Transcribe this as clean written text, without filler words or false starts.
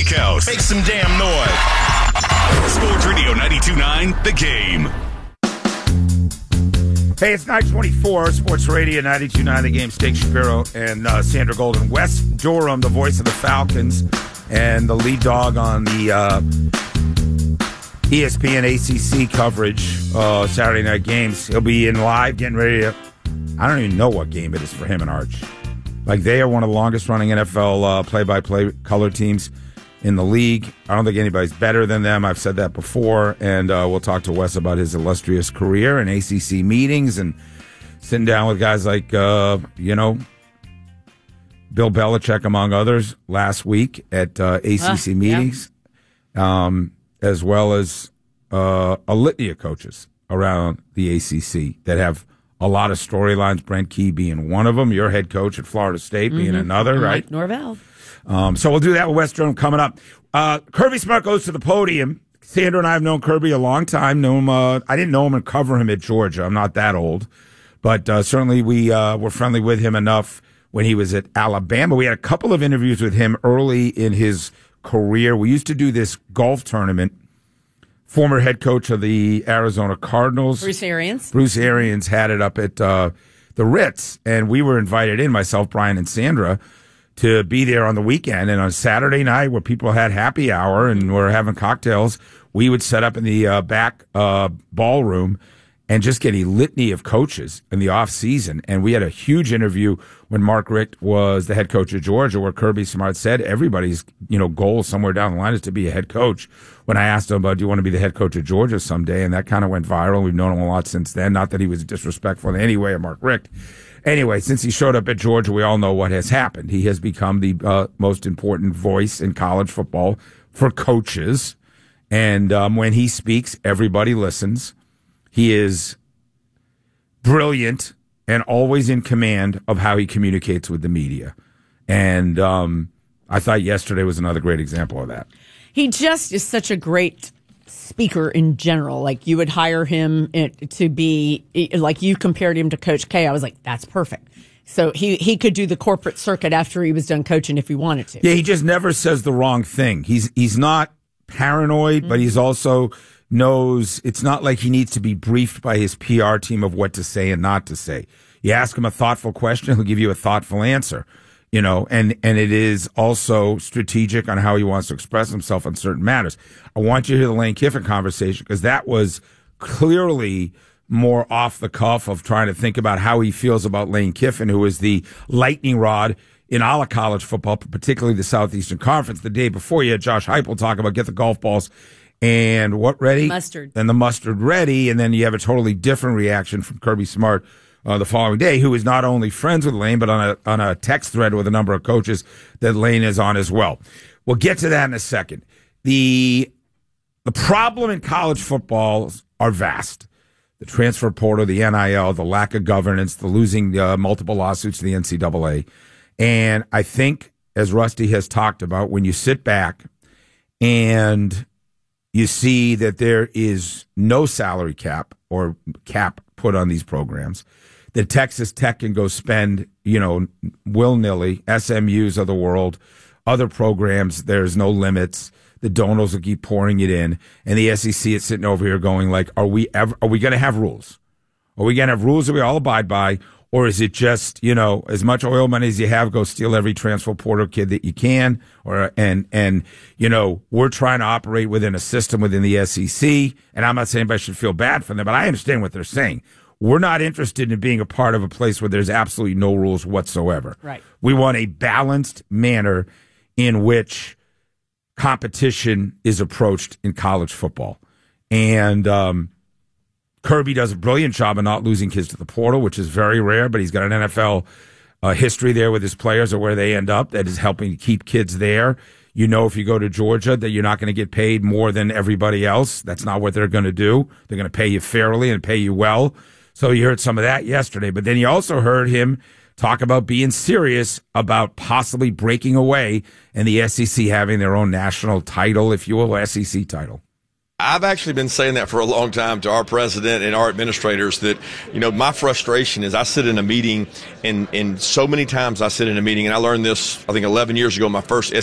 Steakhouse. Make some damn noise. Sports Radio 92.9, The Game. Hey, it's 9:24, Sports Radio 92.9 The Game. Steak Shapiro and Sandra Golden. Wes Durham, the voice of the Falcons and the lead dog on the ESPN ACC coverage, Saturday night games. He'll be in live, getting ready to... I don't even know what game it is for him and Arch. Like, they are one of the longest-running NFL play-by-play color teams in the league. I don't think anybody's better than them. I've said that before, and we'll talk to Wes about his illustrious career and ACC meetings and sitting down with guys like, Bill Belichick, among others, last week at ACC meetings, as well as a litany of coaches around the ACC that have a lot of storylines, Brent Key being one of them, your head coach at Florida State being another, right? Mike Norvell. So we'll do that with Wes Durham coming up. Kirby Smart goes to the podium. Sandra and I have known Kirby a long time. Know him. I didn't know him and cover him at Georgia. I'm not that old. But certainly we were friendly with him enough when he was at Alabama. We had a couple of interviews with him early in his career. We used to do this golf tournament. Former head coach of the Arizona Cardinals, Bruce Arians had it up at the Ritz, and we were invited in, myself, Brian, and Sandra, to be there on the weekend. And on Saturday night, where people had happy hour and were having cocktails, we would set up in the back ballroom and just get a litany of coaches in the off season. And we had a huge interview when Mark Richt was the head coach of Georgia, where Kirby Smart said everybody's goal somewhere down the line is to be a head coach. When I asked him about, do you want to be the head coach of Georgia someday? And that kind of went viral. We've known him a lot since then. Not that he was disrespectful in any way of Mark Richt. Anyway, since he showed up at Georgia, we all know what has happened. He has become the most important voice in college football for coaches. And when he speaks, everybody listens. He is brilliant and always in command of how he communicates with the media. And I thought yesterday was another great example of that. He just is such a great speaker in general. Like, you would hire him to be, like, you compared him to Coach K. I was like, that's perfect. So he could do the corporate circuit after he was done coaching if he wanted to. Yeah, he just never says the wrong thing. He's not paranoid, but he's also knows it's not like he needs to be briefed by his PR team of what to say and not to say. You ask him a thoughtful question, he'll give you a thoughtful answer. And it is also strategic on how he wants to express himself on certain matters. I want you to hear the Lane Kiffin conversation, because that was clearly more off the cuff of trying to think about how he feels about Lane Kiffin, who is the lightning rod in all of college football, particularly the Southeastern Conference. The day before, you had Josh Heupel talk about get the golf balls and what ready? Mustard. And the mustard ready, and then you have a totally different reaction from Kirby Smart the following day, who is not only friends with Lane, but on a text thread with a number of coaches that Lane is on as well. We'll get to that in a second. The problem in college football are vast. The transfer portal, the NIL, the lack of governance, the losing multiple lawsuits to the NCAA. And I think, as Rusty has talked about, when you sit back and you see that there is no salary cap or cap put on these programs, that Texas Tech can go spend, will-nilly, SMUs of the world, other programs, there's no limits. The donors will keep pouring it in. And the SEC is sitting over here going like, are we going to have rules? Are we going to have rules that we all abide by? Or is it just, as much oil money as you have, go steal every transfer portal kid that you can? And we're trying to operate within a system within the SEC. And I'm not saying anybody should feel bad for them, but I understand what they're saying. We're not interested in being a part of a place where there's absolutely no rules whatsoever. Right. We want a balanced manner in which competition is approached in college football. And Kirby does a brilliant job of not losing kids to the portal, which is very rare, but he's got an NFL history there with his players or where they end up that is helping to keep kids there. If you go to Georgia, that you're not going to get paid more than everybody else. That's not what they're going to do. They're going to pay you fairly and pay you well. So you heard some of that yesterday. But then you also heard him talk about being serious about possibly breaking away and the SEC having their own national title, if you will, SEC title. I've actually been saying that for a long time to our president and our administrators that, my frustration is I sit in a meeting and so many times I sit in a meeting, and I learned this, I think 11 years ago, my first